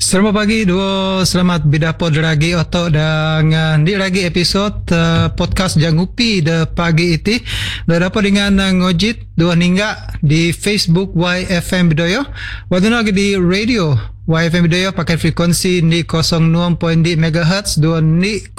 Selamat pagi dua, selamat bidapod lagi otok dan di lagi episod podcast Jangupi de pagi iti. Dah dapat dengan ngojit dua ninggak di Facebook YFM Bidoyo. Waktu lagi di radio YFM Bidoyo pakai frekuensi di 06.0 MHz 2.0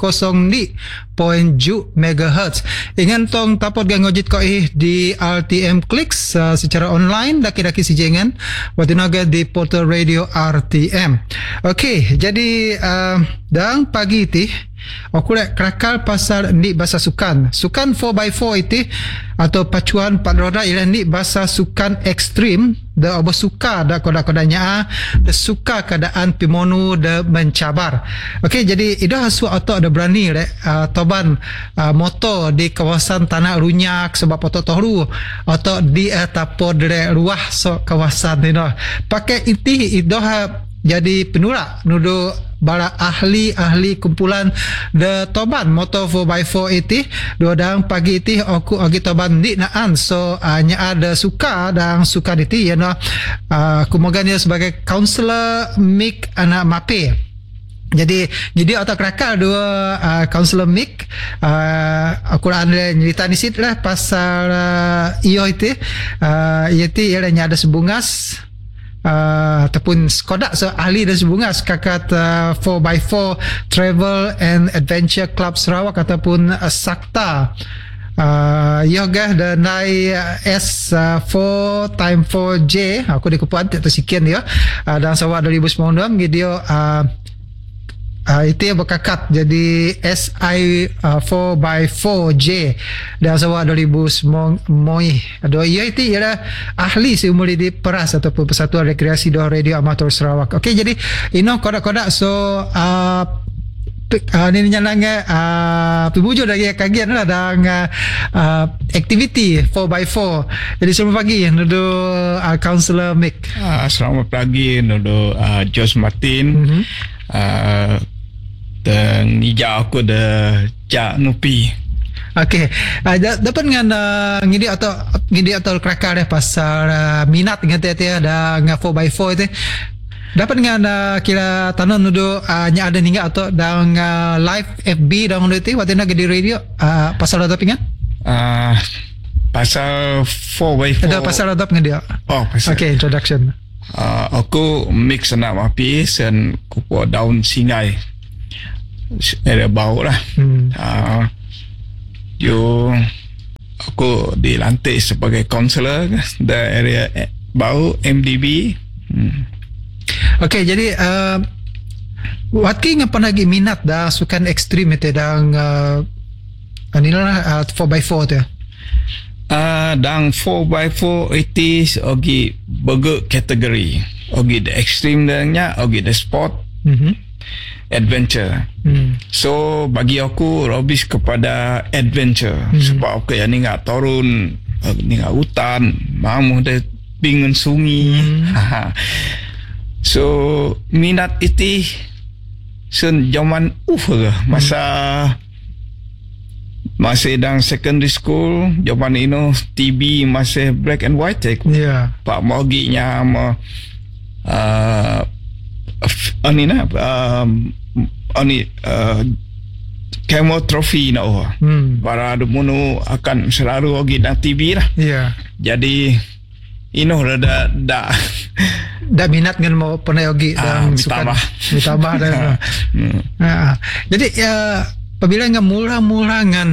MHz. Ingat tong tapot gang ngojit ko di RTM Clicks secara online daki-daki si jengan. Waktu lagi di portal radio RTM. Okey, jadi dan pagi iti aku nak kerakal pasal ni bahasa sukan 4x4 iti atau pacuan 4 roda ialah ni bahasa sukan ekstrim da obo suka da koda-kodanya da suka keadaan pimonu da mencabar. Okey, jadi idah hasu atau ada berani toban motor di kawasan tanah runyak sebab otok tohru atau di tapod ruah so kawasan ni pakai iti idah jadi penura nudu bara ahli kumpulan de toban motor 4x4 iti dua dang pagi iti aku agi toban di naan so nya ada suka dan suka iti ya no aku moganya sebagai counselor Mick anak mape. Jadi otak rakal dua counselor Mick aku ada cerita ni sit lah pasal iyo itu iati ia ada sebungas ataupun Skoda so ahli dan sebungas kakak 4x4 Travel and Adventure Club Sarawak ataupun Sakta yoga dan nai S4 time 4J aku di kupuan tersekian dia dan Sarawak 2019 dia itu yang berkakat jadi SI 4x4J dan Sarawak 2000 moi ia itu ialah ahli seumur di Peras ataupun Persatuan Rekreasi dan Radio Amatur Sarawak. Okey, jadi ino kodak-kodak so ni nyanang pibujo dari kagian lah dan aktiviti 4x4. Jadi selamat pagi nudu Councillor Mick. Selamat pagi nudu Jos Martin. Dan nija aku dah cak nupi. Okey, dapat dengan ngidi atau kerakar pasal minat dengan tiada dengan 4x4 itu. Dapat dengan kira tanam nudu nya ada hingga atau dan live FB dan itu waktu nak di radio pasal ada pingan? Pasal 4x4. Ada pasal ada dengan dia. Oh, pasal. Okey, introduction. Aku mix anak mapi sen kupu daun singai. Ada bau lah. Aku dilantik sebagai counselor di area bau MDB. Okey, jadi Watki ngapa lagi minat dah sukan ekstrim itu dan inilah 4x4 tu. Dan 4x4 itu ogi berge kategori. Ogi the extreme nya, ogi the sport. Adventure. So bagi aku robis kepada adventure sebab aku yang ni ngak turun ni ngak hutan mamu dah pingun sungai. So minat itu sen zaman masa masih dalam secondary school zaman ini TV masih black and white Pak Moginya Camo Trophy para demunu akan selalu lagi dan TV lah. Jadi ino rada dah minat dengan mau pernah yogi dan suka ditambah dan jadi apabila dengan murah-murah dengan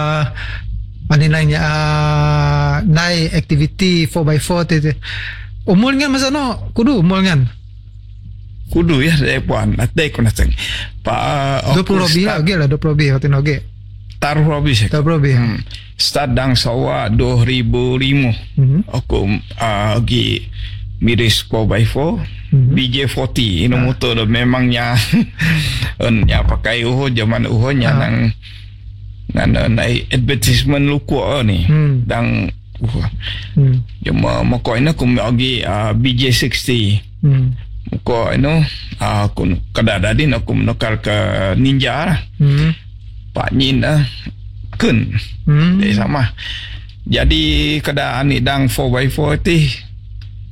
naik aktiviti 4x4 itu umur dengan masa no kudu umur dengan kudu ya saya puan nanti aku naseng pak 20 lebih lah 20 lebih hotin oke taruh lebih start dang sawa 2005 aku lagi miris 4x4 BJ40 ini motor memangnya ya pakai zaman nang naik advertisement luku ni dan cuma mau ini aku lagi BJ60 muka aku kadang-kadang aku menukar ke Ninja lah. Pak Nyin kun sama jadi keadaan ni dang 4x4 tu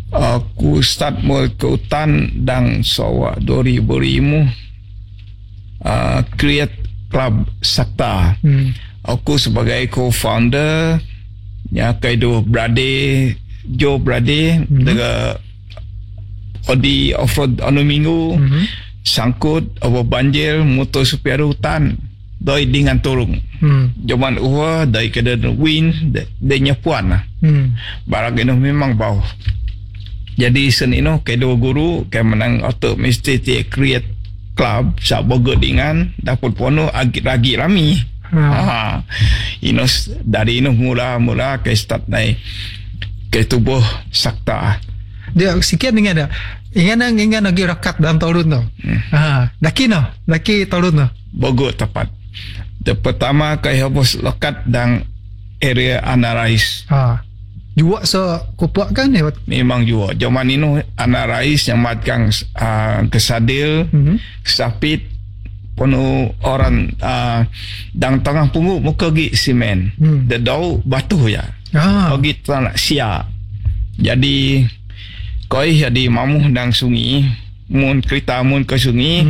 Aku start mula ke hutan dan sawa 2005 create Club Sakta. Aku sebagai co-founder ya kaido brade Joe brade dengan Odi off-road anu minggu sangkut apa banjir motor supir hutan doi dengan turung zaman dari kada wind dia nyapuan lah barang itu memang bau. Jadi senino ke dua guru ke menang auto mesti tie create club sa bogo dengan dapat pono agi rami. Inos dari ino mula ke start naik ke tubuh Sakta. Dia sekian dengan ada. Ingan lagi rakat dalam tahun tu. Daki tahun tu. Bogo tepat. The pertama ke habis lekat dan area Anarais. Jual kupuak kan ya? Memang jual. Zaman ini Anarais yang matkan kesadil, sapit, penuh orang dan tengah pungu muka gi simen. The dau batu ya. Ogi tanah sia. Jadi koi jadi mamuh dan sungi, mun kereta mun ke sungi.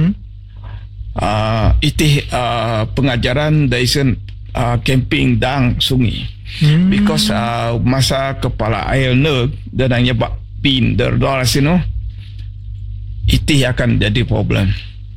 Itih pengajaran dari camping dan sungi. Because masa kepala air neg dan nyebab pin dor sino itih akan jadi problem.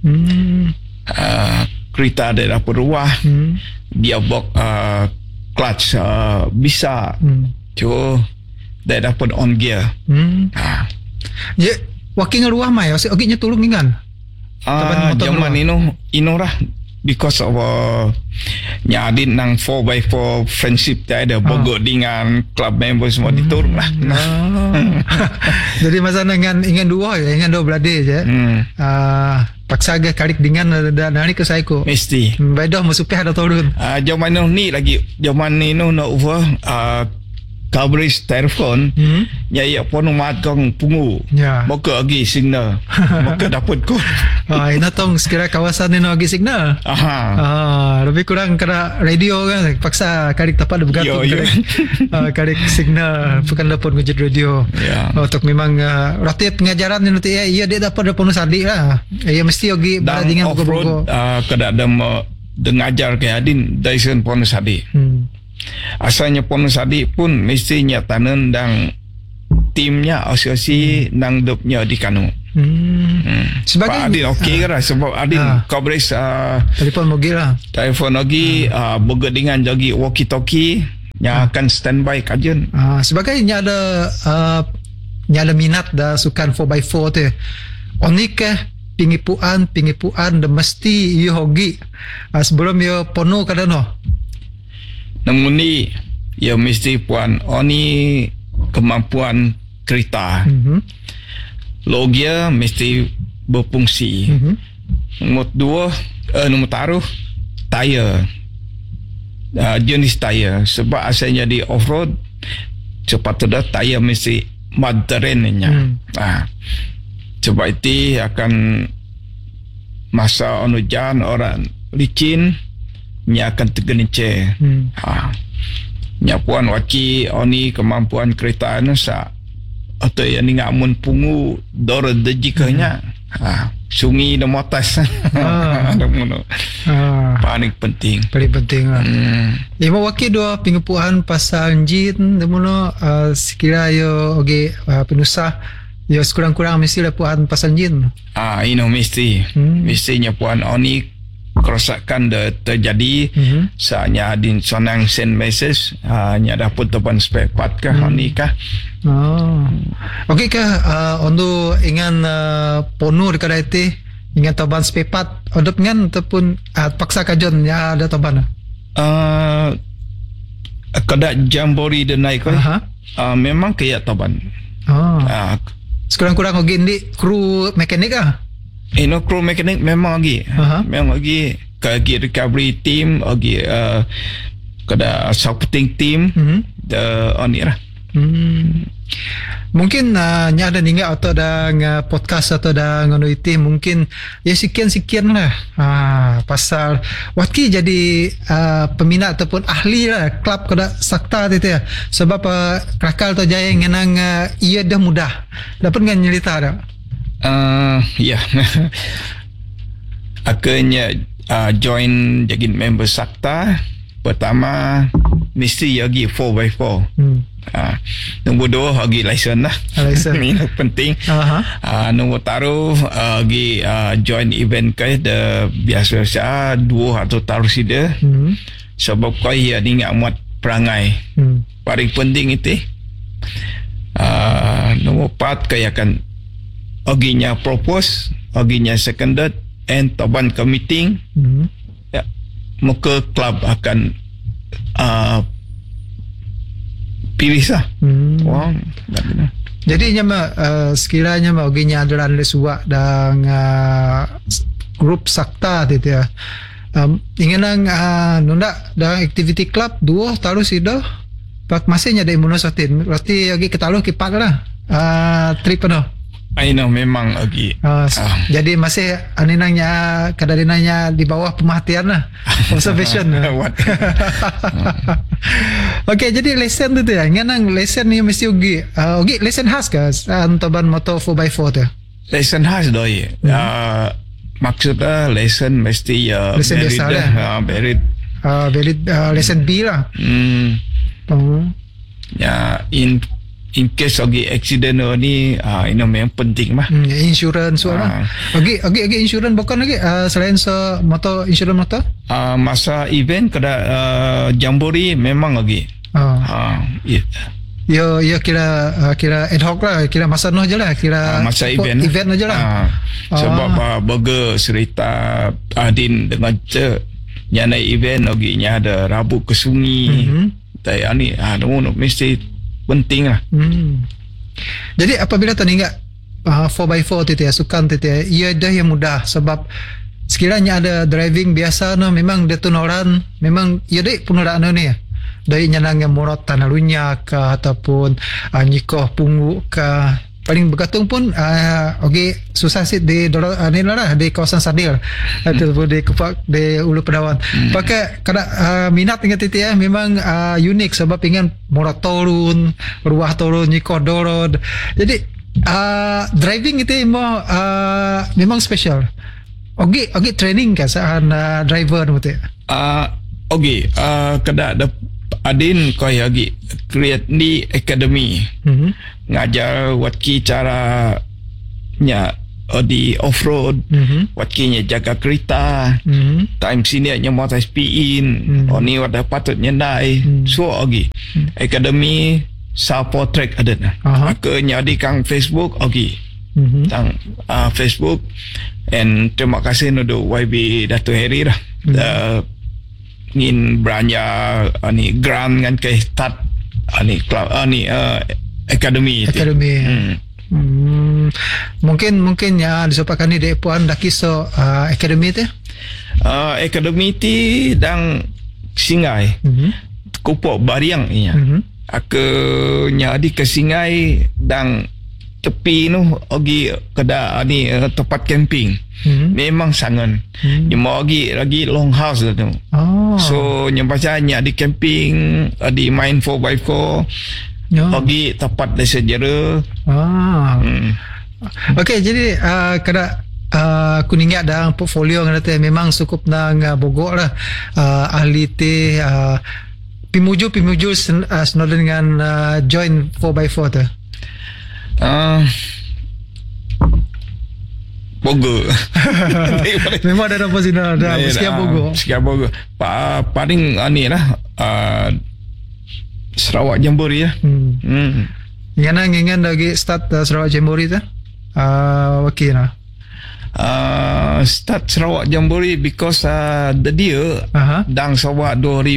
Kereta dia dapat ruah, dia bok clutch bisa, dia dapat on gear. Ya, walking ruah mai, oginya tulung ingan. Zaman ino lah because of nyadin nang 4x4 friendship ada bogo dengan club member semua diturun lah. Jadi masa ingan dua belade je. Paksa agak karik dengan dari ke saya ko. Mesti. Bedah masuk ada turun. Zaman ni lagi zaman ni no over coverage telefon ya pun mat kong pungu maka agi signal maka dapat ko ina tong sekira kawasan ni agi signal lebih kurang kena radio kan paksa karik tepat bergantung karik signal bukan dapat ngejut radio untuk memang roti pengajaran ni nanti dia dapat penuh sadi lah mesti agi dengan off-road kada ada dengajar ke adin daisen penuh sadi asalnya pon sadi pun mestinya tanan dan timnya asosiasi nang dopnya di kanu. Sebagai Adin okey ke lah sebab Adin coverage telefon mogi lah. Telefon lagi boga dengan jogi walkie talkie yang akan standby kajian. Sebagainya ada minat dah sukan 4x4 tu. Onik ke pingipuan dah mesti you hogi sebelum you pono kada no. Namun ni ya mesti puan oni kemampuan kereta. Logia mesti berfungsi. Nombor dua nombor taruh tayar. Jenis tayar sebab asalnya di off-road sepatutnya tayar mesti mud terrainnya. Sebab itu akan masa hujan orang licin nya akan tergelincir. Nya puan waki oni kemampuan kereta anu sa atau yang ni ngamun pungu dor dejikanya. Sungi dan motas. Paling penting. Paling penting lah. Lima waki dua pengepuan pasal jin demono sekira yo oge penusah yo sekurang-kurang mesti lepuan pasal jin. Ino mesti. Mestinya puan oni kerosakan terjadi saatnya adin sonang send message nya dapat tepan spare part kah ni kah. Okey kah untuk ingan ponu dekat IT ingan teban spare part untuk ingan ataupun paksa kajon ya ada teban kada jambori dan naik memang kaya teban sekurang-kurang okey ni kru mekanik kah. No crew mechanic memang lagi. Memang lagi kaki recovery team lagi kada supporting team the on lah. Mungkin nya ada ninga atau ada podcast atau ada ngono itu mungkin ya sekian lah pasal Watki jadi peminat ataupun ahli lah klub kada sakta itu ya sebab Krakal atau Jaya ngenang ia dah mudah dapat ngan nyelita dah ya akhirnya join jadi member sakta pertama mesti lagi 4x4 nombor 2 lagi lesen lah ini penting nombor taruh lagi join event kau biasa 2 atau taruh sida sebab kau ya ingat muat perangai paling penting itu nombor 4 kau akan aginya propose aginya seconded and taban ke meeting ya, muka club akan pilih lah wow. Jadi nyama sekiranya aginya adalah lesuak dan grup sakta itu ya inginang nunda dan activity club 2 taruh sido pak masihnya ada imunosotin berarti lagi ketaluh kipat lah trip penuh I know memang lagi jadi masih aninanya kadarinanya di bawah pemerhatian lah observation okay, jadi lesen tu ya nganang lesen ni mesti ugi lesen khas ke antoban motor 4x4 tu lesen khas doi maksudnya lesen mesti lesen biasa lah valid lesen B lah ya in case lagi accident ni ini memang penting mah insurans lah lagi insurans bukan lagi selain motor insurans motor masa event kada jamboree memang lagi ya kira ad hoc lah kira masa noh je lah kira masa event aja lah sebab baga cerita Adin dengan nyana event lagi nya ada rabuk ke sungai tai ni mesti penting lah. Jadi apabila tu ingat 4x4 tu ya sukan tu ya ia dah yang mudah sebab sekiranya ada driving biasa no memang dia tunoran memang ia dah punuraan ni ya dari nyanang yang morot tanah lunya ke ataupun nyikoh pungu ke paling bergantung pun susah sih di ni lah di kawasan Sadil ataupun di Kupak di Ulu Pedawan pakai kada minat dengan itu ya memang unik sebab ingin murah turun ruah turun nyikoh dorod jadi driving itu memang special training kan sahan driver betul kada ada Adin kau lagi create ni academy ngajar watki cara nya di off road watki nya jaga kereta time sini nya motor speed oni wada patut nyandai so lagi academy support track ada aku nya di kang Facebook tang Facebook and terima kasih nudu YB Dato' Heri lah ngin belanja ni grant kan ke start ni club ni academy mungkin ya disebabkan ni dek puan dah kisah academy tu academy ti dang singai kupok bariang inya aku nyadi ke singai dang tepi nu ogi kada ni tempat camping memang sangat cuma lagi long house tu so nyambacanya di camping di main 4x4 ogi tempat sejarah okey jadi kada kuning ada portfolio ngata memang cukup nang bogor lah ahli te pimuju senodan dengan join 4x4 tu Bogor memang ada apa sih ada sekian Bogor paling ni lah Sarawak Jamboree ya ingin lagi start Sarawak Jamboree tu wakil lah start Sarawak Jamboree because dia dang Sarawak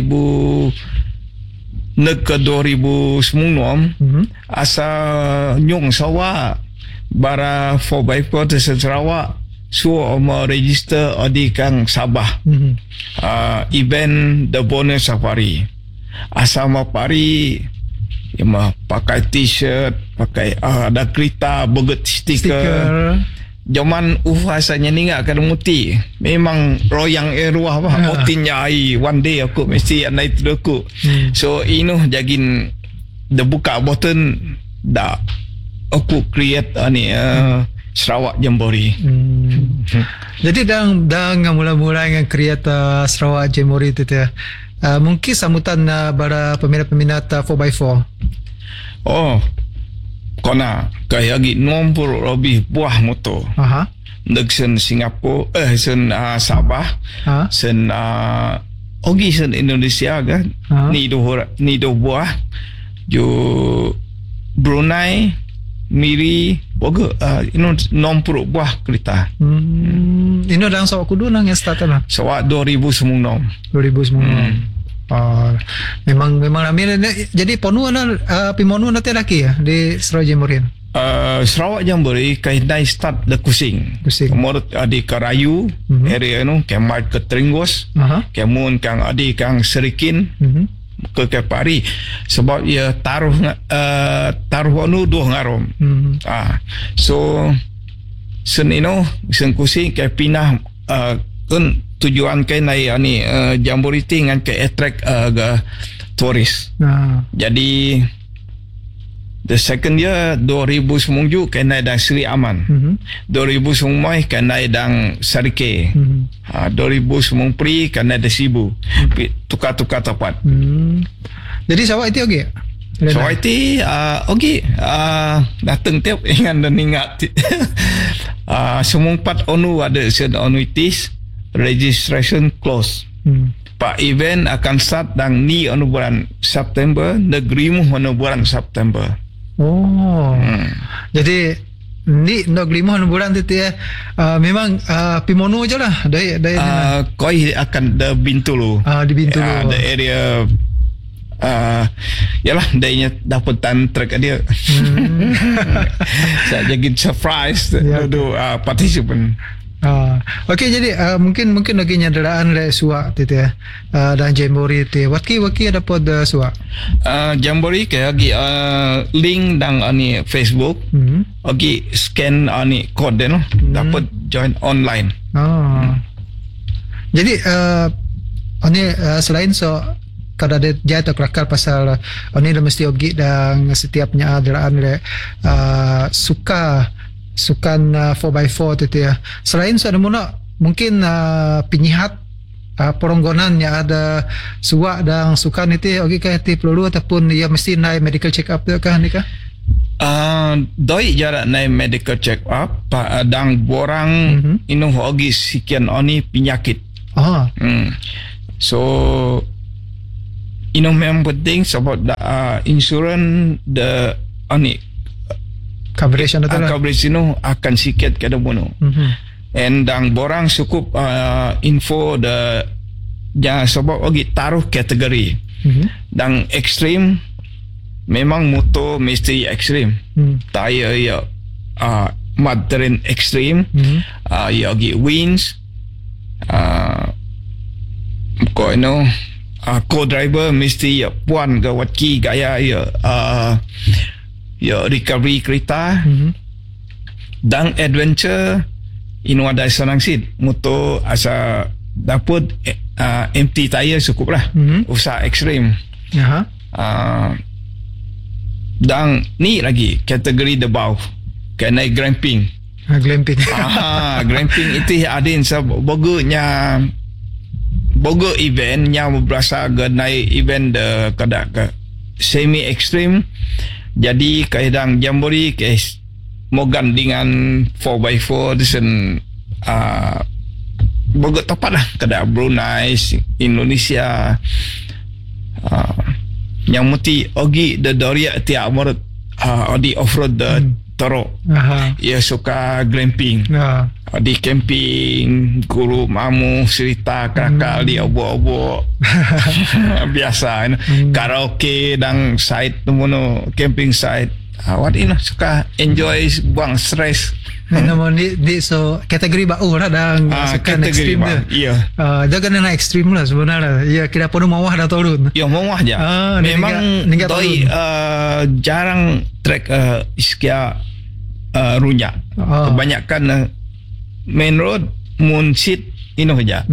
2000 ke 2019 asa nyong Sarawak bara 4x4 di Sarawak so mau register di kang Sabah event the bonus safari asa mau pari yang mah pakai t-shirt, pakai ada kereta, beget stiker. Zaman asalnya ni ngak kada muti. Memang royang ruah bah. Otinnya ai one day aku mesti naik tu aku. So inu jagin the buka button da aku create Sarawak Jamboree. Jadi dah mula-mula dengan create Sarawak Jamboree tu mungkin sambutan para peminat-peminat 4x4. Oh, kena kaya lagi 60 lebih buah motor. Sen Singapura, sen Sabah, sen ogi sen Indonesia kan. Ni do buah. Jo Brunei, Miri, boga ino 60 buah kereta. Ino dalam Sarawak kudu nang yang start lah. Sarawak 2009. Memang ramai. Jadi ponu pimonu nanti lagi ya di Sarawak Jamboree. Sarawak Jamboree kainai start le Kusing. Menurut di Karayu area nu kemai ke Tringgos, kemun kang adi kang Serikin ke Pari sebab ia taruh anu dua ngarom. So sen Kusing ke pinah kan tujuan kai nai ani Jamboree dengan ke attract turis. Jadi the second year 2009 kai nai dang Seri Aman. 2009 kai nai dang Sarike. 2009 kai nai da Sibu. Tukar-tukar tempat. Jadi Sarawak itu okey. Sarawak itu okey. Datang tiap dengan dan ingat. Semua 4 onu ada sen anuities. Registration close. Pak event akan start dan ni anu bulan September, negerimu anu bulan September. Jadi ni negerimu anu bulan tu memang pimonu je lah dari koi akan da Bintulu. Di Bintulu. The area yalah dainya dapat time track dia. Saya jadi surprise participant. Okey, jadi mungkin lagi nyadaraan le suak tu dan Jamboree tu. Waki dapat suak. Jamboree ke lagi link dan ani Facebook. Lagi scan ani kode no dapat join online. Jadi ani selain kada ada jatuh kelakar pasal ni mesti ogi dan setiapnya adaraan le sukan 4x4 tu selain ada mungkin penyihat peronggonan yang ada suak dan sukan itu ogi kah perlu ataupun ia mesti naik medical check up tu kah ni kah? Doi jarak naik medical check up dan borang inu ogi sekian oni penyakit. So inu memang penting sebab insurans the oni coverage itu akan sikit kada bono. And dan borang cukup info jangan sebab ogi taruh kategori. Dan ekstrim memang motor mesti ekstrim. Tire ya mud terrain ekstrim. Ya ogi winds. Co-driver mesti ya puan ke watki gaya ya recovery kereta. Dan adventure inu ada senang sid motor asa dapat empty tire cukup lah. Usah ekstrim. Dan ni lagi kategori the bawah kena glamping. Glamping itu ada sebabnya bogo event yang berasa naik event de kada ke semi ekstrim. Jadi kadang Jamboree ke mogan dengan 4x4 disen bogo tepat lah kada Brunei, Indonesia, yang mesti ogi the doria tiap morot di off-road Toro. Ia suka glamping. Di camping, guru mamu cerita kakak di obo-obo. Biasa karaoke dan site temono camping site. Awak ini suka enjoy buang stres. Namun di so kategori bau lah dan sukan ekstrim dia. Ya. Jangan nak ekstrim lah sebenarnya. Ya kira pun mawah dah turun. Ya mawah je. Memang doi jarang track iskia runyak. Kebanyakan main road moon seat ino saja.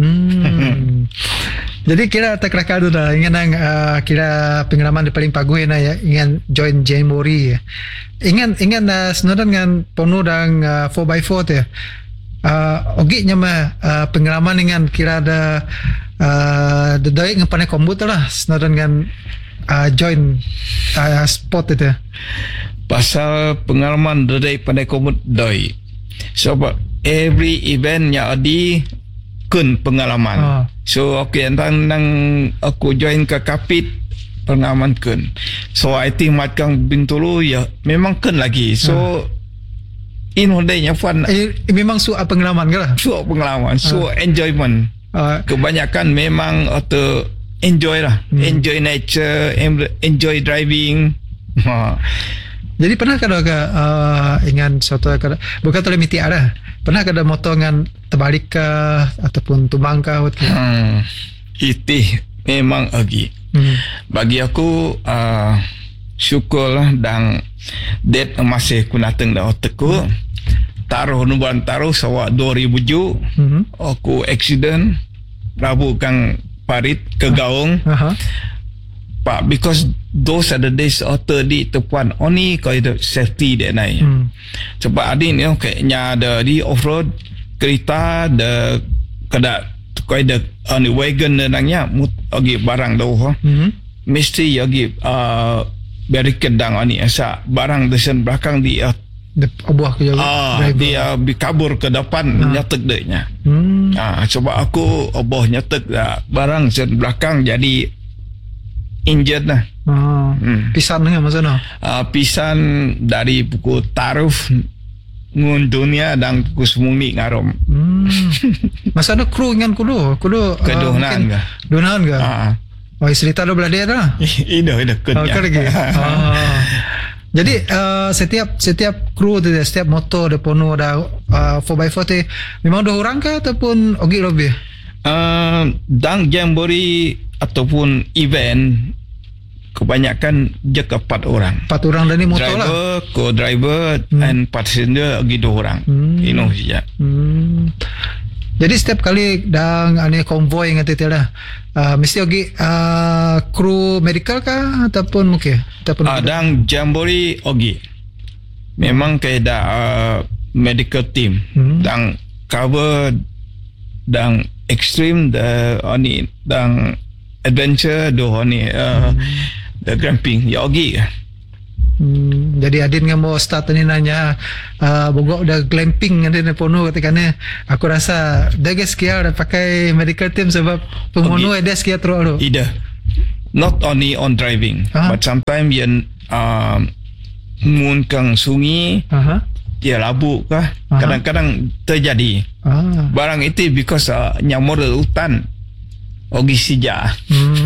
Jadi kira tak keraka tu dah ingat kira pengalaman yang paling paguh na ya ingat join Jamboree. Ingat senaran dengan penuh dan 4x4 tu ya. Ogi nyama pengalaman dengan kira ada doi dengan pandai komputer lah senaran dengan join sport itu. Pasal pengalaman doi pandai komputer doi. Sebab every event yang ada kun pengalaman. So nang aku join ke Kapit pengalaman kun. So I think macam Bintulu ya memang kun lagi. So inhodenya fun. Memang suap pengalaman ke lah? Suap pengalaman, enjoyment. Kebanyakan memang atau enjoy lah. Enjoy nature, enjoy driving. Jadi pernah kada ingat suatu bukan tu limiti ada. Pernah kada motor dengan terbalik ke ataupun tumbang ke itu memang lagi. Bagi aku syukurlah dan date masih kunateng dah otakku. Taruh nubuan taruh sawak 2007 aku accident Rabu kang parit ke gaung. But because those are the days auto di tepuan only kau itu safety dia naik. Sebab adin ni kayaknya ada di off road kereta ada kada kau ada on wagon nangnya mut agi barang dah mesti agi barricade dang ani asa barang desen belakang di obuah ke dia kabur ke depan nyatek deknya. Sebab aku obuh nyatek barang sen belakang jadi injured lah. Pisan dengan masa no? Pisan dari pukul taruf ngun dunia dan pukul semuni ngarom. Masa ada kru dengan kudu keduhanan ke? Duhanan ke? Oh cerita lo belajar lah. Ida kenya. Lagi. Jadi setiap kru tu setiap motor ada penuh ada 4x4 tu memang 2 orang ke ataupun ogi lebih? Dang Jamboree ataupun event kebanyakan je ke 4 orang. 4 orang dan ni motor driver, lah. Co-driver and passenger lagi 2 orang. Ino saja. Jadi setiap kali dang ane konvoy ngati lah. Mesti ogi kru medical kah ataupun mungkin ataupun dang Jamboree ogi. Memang kaida medical team dang cover dang extreme ani dang adventure ani the glamping ya ogi. Jadi Adin nga mo start ni nanya bogok udah glamping ada ni pono ketika ni aku rasa dia sekia dah pakai medical team sebab pemono ada sekia terus ida not only on driving but sometimes yang mun kang sungi dia labu kah kadang-kadang terjadi barang itu because nyamor hutan ogi sija.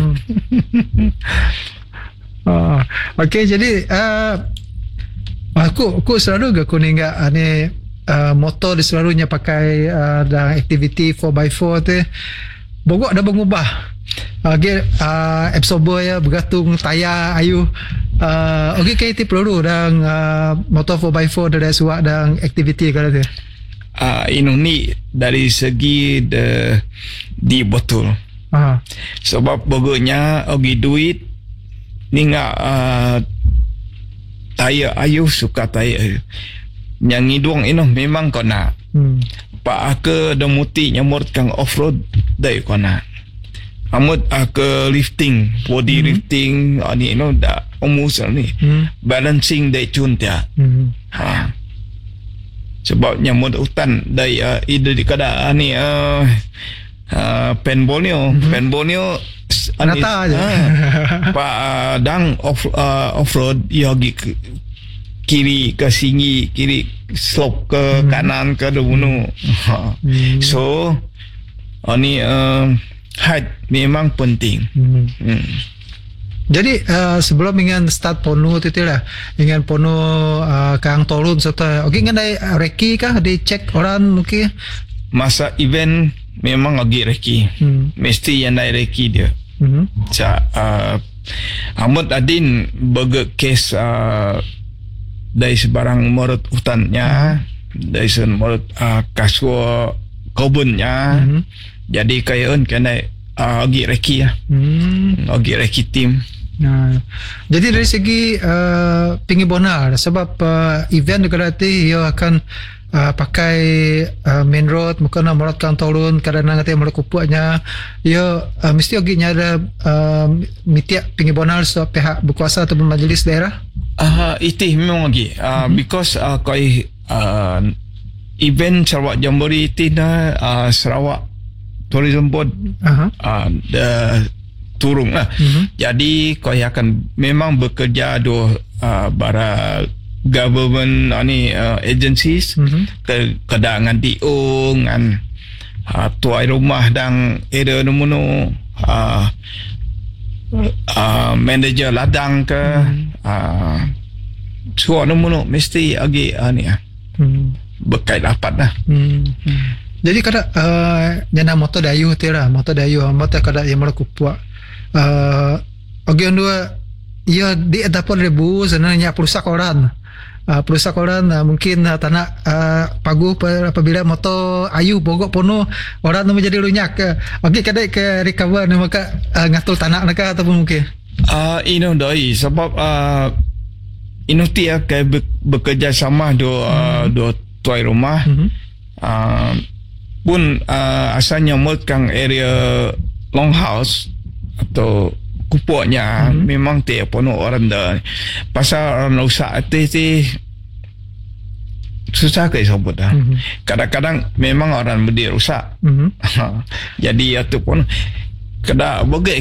Okay, jadi aku selalu aku ninggal ane motor di selalunya pakai dalam aktiviti 4x4 tu bogok dah mengubah absorber ya bergantung tayar ayu okay kayak itu perlu dan motor 4x4 dari suat dan aktiviti kalau tu ini ni dari segi di betul sebab bogoknya ogi duit ni ngak tayar ayu suka tayar yang hidung ini memang kena pak aku dah muti nyamur kang off-road dari kena amut aku lifting body lifting ni no dah almost ni balancing dari cuntia sebab nyamur hutan dari ide di kada ni Pen Borneo nata aja pak dang off-road yogi kiri ke sini kiri slope ke kanan ke dulu so ini height memang penting Jadi sebelum ingin start ponu tu lah, ingin ponu kang turun serta okey ingin dari reki kah dicek orang mungkin Masa event memang lagi reki. Mesti yang naik reki dia. Ahmad Adin bagi kes dari sebarang morot hutannya, dari morot kasua kebunnya. Jadi kayak kena lagi reki lah. Lagi reki tim. Jadi dari segi pingi bonar sebab event negara ti ia akan pakai main road mungkin nak morot kang turun kadang-kadang nanti morot kupuknya ia mesti lagi ada mitiak pingi bonar so pihak berkuasa atau majlis daerah. Itu memang lagi because koi event Sarawak Jamboree itu Sarawak Tourism Board turun lah. Jadi kau akan memang bekerja bara government agencies kadang dengan DO dengan tuai rumah dan area nomono manager ladang ke semua nomono mesti lagi berkait rapat lah. Jadi kada nyana motor dayu tera motor kada yang melakupuak ogian dua ia di ataupun ribu sebenarnya perusak orang mungkin tanah pagu apabila motor ayu bogok pono orang tu menjadi lunyak okey kada ke recover maka ngatul tanah nak ataupun mungkin doi sebab inuti akan bekerja sama dua tuai rumah pun asalnya kang area longhouse atau kupuknya memang tiap penuh orang dah pasal orang usaha itu susah ke sebut dah. Kadang-kadang memang orang berdiri rusak. Jadi itu pun kada bagi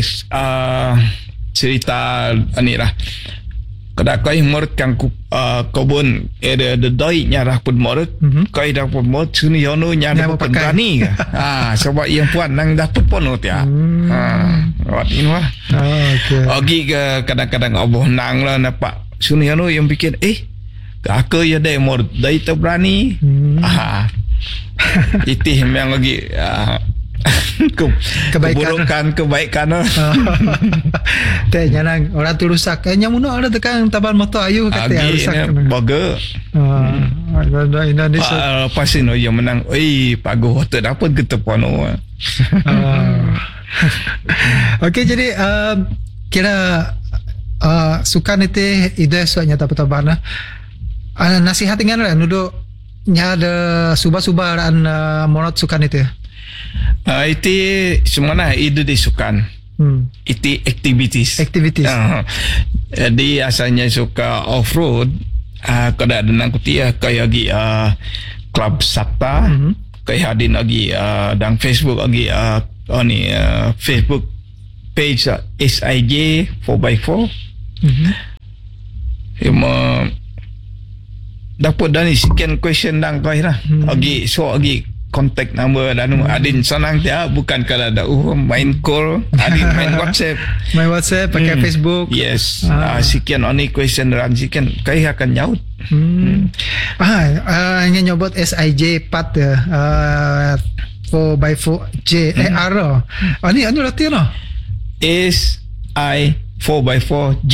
cerita ni lah. Kada kau morot kang kebun ada doi nyarah pun morot kau dah pun morot sini yono nyarah pun berani ke sebab yang puan nang dapat pun ya wat ini wah ogi ke kadang-kadang oboh nang lah nampak sini yono yang bikin aku ya dai morot dai tu berani itu memang lagi kebaikan tanya nang orang tu rusak nyamuno ada tekan taban motor ayu kata rusak baga Indonesia pasti no yang menang pagu hotel dapat kita pono okey jadi kira sukan itu ide soalnya tapan nasihat dengan nudo nya ada subah-subah monot sukan itu itu semua itu disukan itu activities jadi asalnya suka off-road kada ada nang kutia kayak lagi Club Sabta kayak hadin lagi dan Facebook lagi Facebook page SIJ 4x4 dapat dan sekian question dan kau lah lagi so lagi kontak number dan adin senang dia bukan kalau ada main call adin main WhatsApp pakai Facebook yes sekian only question dan sekian kai akan nyaut hanya nyobot SIJ 4 4x4J R ini latihan no SI 4x4J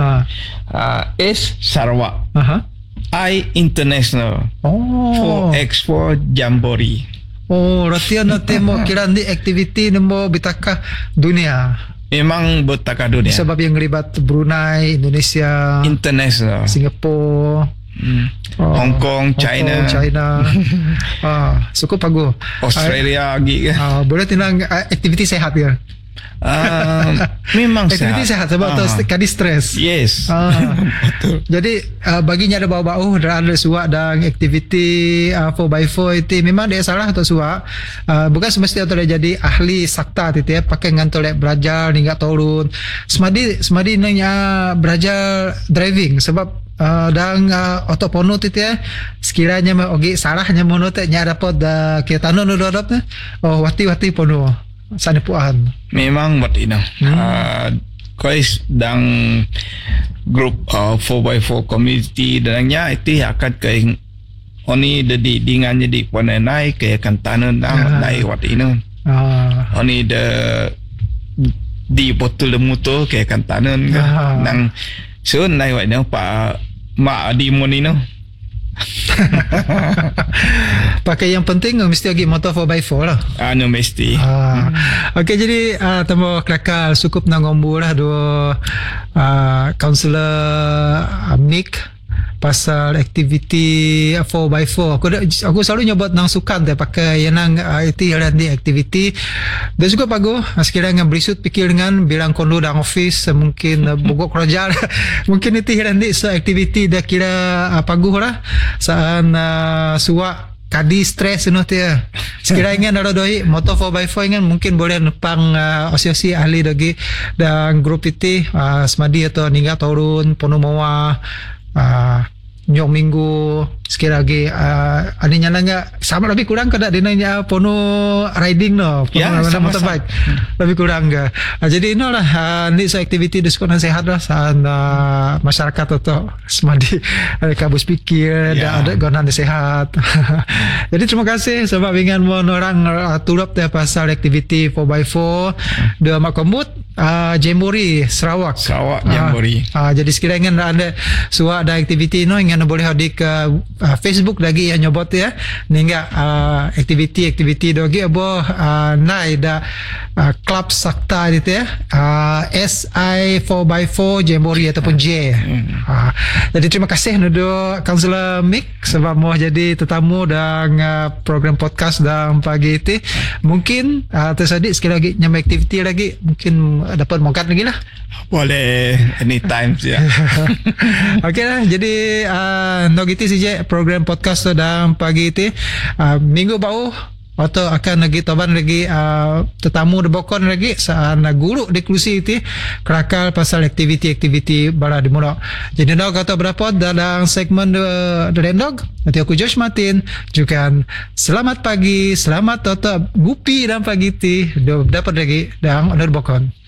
S Sarawak I International 4x4 Jamboree. Latihan nanti mau kira di aktiviti mau bitaka dunia. Memang betaka dunia. Sebab yang ngelibat Brunei, Indonesia, International, Singapura, Hong Kong, China. Suku pagu. Australia lagi. Boleh tinang aktiviti sehat ya. Memang aktiviti sehat sebab kadi stres. Yes. Betul. Jadi baginya ada bau-bau dan ada suak dan aktiviti 4x4 itu memang dia salah atau suak. Bukan semestinya tu jadi ahli sakta itu ya pakai ngantul belajar hingga turun. Semadi nanya belajar driving sebab dan otopono itu ya sekiranya ogi salahnya mono teh nya dapat kita no wati-wati pono sanipuan memang buat ini kois dang grup 4x4 community dannya itu akan ke oni dedi dengan jadi panai ke kan tanan nai wat ino oni de di botol de motor ke kan tanan nang sun nai wat no pa ma di monino. Pakai yang penting mesti lagi motor 4x4 lah. Mesti. Okey, jadi temu kelakar cukup nak ngomong lah dua kaunselor Mick pasal aktiviti 4x4. Aku selalu nyobot nang sukan dia pakai yang nang itu yang di aktiviti. Dan juga bagus sekiranya berisut pikir dengan bilang kondo dalam office mungkin bogok kerja mungkin itu yang di so aktiviti dah kira bagus lah saan suak kadi stres tu ya. Sekiranya ada doi motor 4x4 kan mungkin boleh nupang asosiasi ahli lagi dan grup itu semadi atau ninggal turun penuh mawa nyok minggu sekira lagi adanya nanya sama lebih kurang kada dinanya pono riding no pono motorbike lebih kurang ke jadi inolah ni so aktiviti di sekolah sehat lah masyarakat atau semadi kabus pikir ada gonan sehat. Jadi terima kasih sebab dengan orang turap dia pasal aktiviti 4x4 dia mak kombut Jamboree Sarawak Jamboree. Jadi sekiranya ada suah ada aktiviti no yang boleh hadir ke Facebook lagi yang nyobot ya ningga aktiviti lagi abo nai da club sakta itu ya SI 4x4 Jamboree ataupun J. Jadi terima kasih nudo Kaunselor Mick sebab mau jadi tetamu dan program podcast dan pagi itu mungkin tersadik sekali lagi nyampe aktiviti lagi mungkin dapat mongkat lagi lah. Boleh anytime ya. Okey lah, jadi nogiti saja program podcast dalam pagi itu minggu bau atau akan lagi toban lagi tetamu debokon lagi saat guru di klusi itu kerakal pasal aktiviti bala di mula. Jadi nak kata berapa dalam segmen The Dog nanti aku Josh Martin juga selamat pagi, selamat toto gupi dalam pagi itu dapat lagi dan debokon.